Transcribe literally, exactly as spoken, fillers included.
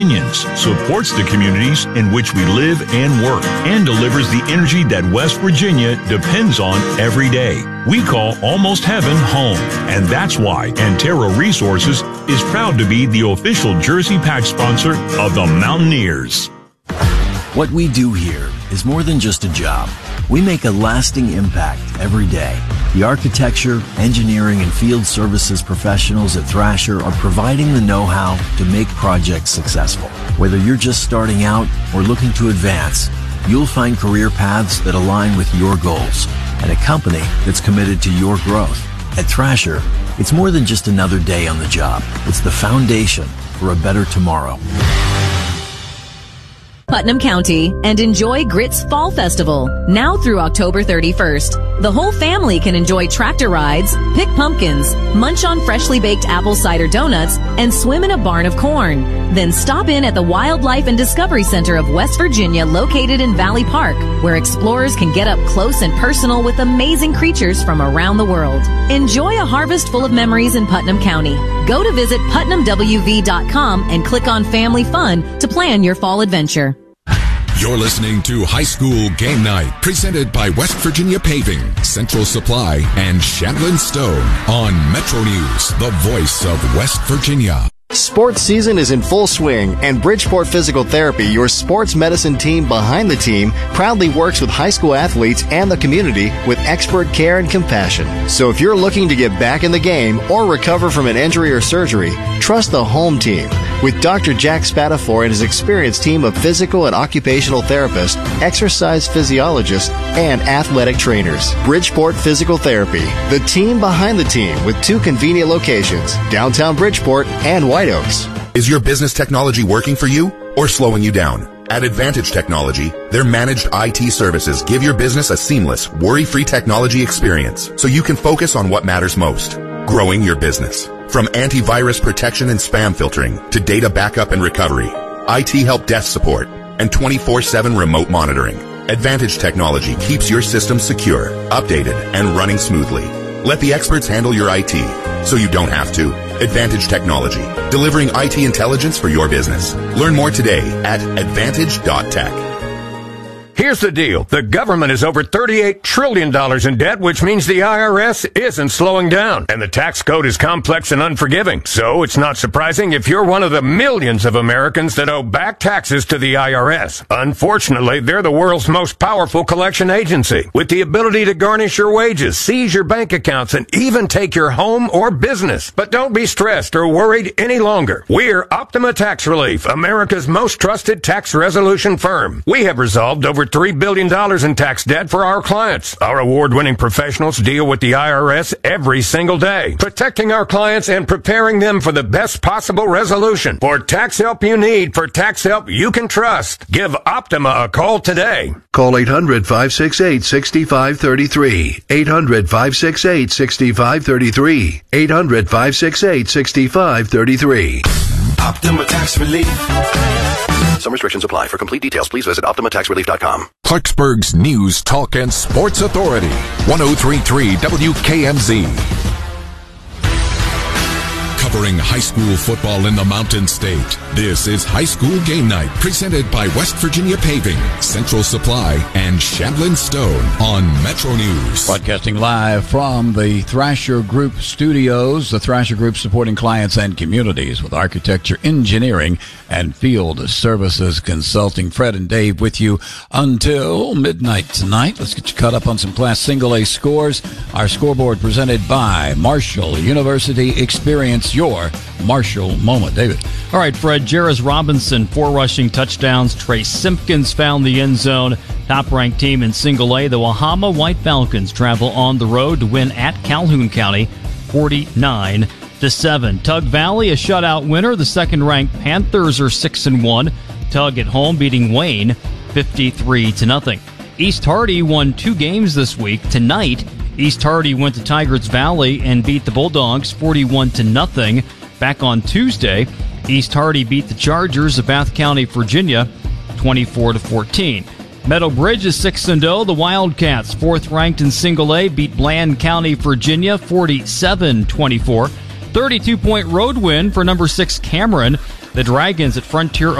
supports the communities in which we live and work, and delivers the energy that West Virginia depends on every day. We call Almost Heaven home, and that's why Antero Resources is proud to be the official Jersey Patch sponsor of the Mountaineers. What we do here is more than just a job. We make a lasting impact every day. The architecture, engineering, and field services professionals at Thrasher are providing the know-how to make projects successful. Whether you're just starting out or looking to advance, you'll find career paths that align with your goals and a company that's committed to your growth. At Thrasher, it's more than just another day on the job. It's the foundation for a better tomorrow. Putnam County, and enjoy Grits Fall Festival, now through October thirty-first. The whole family can enjoy tractor rides, pick pumpkins, munch on freshly baked apple cider donuts, and swim in a barn of corn. Then stop in at the Wildlife and Discovery Center of West Virginia, located in Valley Park, where explorers can get up close and personal with amazing creatures from around the world. Enjoy a harvest full of memories in Putnam County. Go to visit putnam w v dot com and click on Family Fun to plan your fall adventure. You're listening to High School Game Night, presented by West Virginia Paving, Central Supply, and Shandlin Stone on Metro News, the voice of West Virginia. Sports season is in full swing, and Bridgeport Physical Therapy, your sports medicine team behind the team, proudly works with high school athletes and the community with expert care and compassion. So if you're looking to get back in the game or recover from an injury or surgery, trust the home team. With Doctor Jack Spatafor and his experienced team of physical and occupational therapists, exercise physiologists, and athletic trainers. Bridgeport Physical Therapy, the team behind the team with two convenient locations, downtown Bridgeport and White Oaks. Is your business technology working for you or slowing you down? At Advantage Technology, their managed I T services give your business a seamless, worry-free technology experience so you can focus on what matters most, growing your business. From antivirus protection and spam filtering to data backup and recovery, I T help desk support, and twenty-four seven remote monitoring, Advantage Technology keeps your system secure, updated, and running smoothly. Let the experts handle your I T so you don't have to. Advantage Technology, delivering I T intelligence for your business. Learn more today at advantage dot tech. Here's the deal. The government is over thirty-eight trillion dollars in debt, which means the I R S isn't slowing down. And the tax code is complex and unforgiving. So it's not surprising if you're one of the millions of Americans that owe back taxes to the I R S. Unfortunately, they're the world's most powerful collection agency, with the ability to garnish your wages, seize your bank accounts, and even take your home or business. But don't be stressed or worried any longer. We're Optima Tax Relief, America's most trusted tax resolution firm. We have resolved over three billion dollars in tax debt for our clients. Our award-winning professionals deal with the I R S every single day, protecting our clients and preparing them for the best possible resolution. For tax help you need, for tax help you can trust, give Optima a call today. Call eight hundred, five six eight, six five three three. eight hundred, five six eight, six five three three. eight hundred, five six eight, six five three three. Optima Tax Relief. Some restrictions apply. For complete details, please visit optima tax relief dot com. Clarksburg's News, Talk, and Sports Authority. one oh three point three W K M Z. Covering high school football in the Mountain State. This is High School Game Night, presented by West Virginia Paving, Central Supply, and Shandlin Stone on Metro News. Broadcasting live from the Thrasher Group studios. The Thrasher Group supporting clients and communities with architecture, engineering, and field services consulting. Fred and Dave with you until midnight tonight. Let's get you caught up on some Class Single A scores. Our scoreboard presented by Marshall University. Experience your Marshall moment. David. All right, Fred. Jarris Robinson, four rushing touchdowns. Trey Simpkins found the end zone. Top-ranked team in Single A, the Wahama White Falcons travel on the road to win at Calhoun County, forty-nine to seven. Tug Valley, a shutout winner. The second-ranked Panthers are six and one. Tug at home beating Wayne, fifty-three to nothing. East Hardy won two games this week. Tonight, East Hardy went to Tigers Valley and beat the Bulldogs forty-one to nothing. Back on Tuesday, East Hardy beat the Chargers of Bath County, Virginia, twenty-four to fourteen. Meadow Bridge is six and oh. The Wildcats, fourth ranked in Single A, beat Bland County, Virginia, forty-seven twenty-four. thirty-two point road win for number six Cameron. The Dragons at Frontier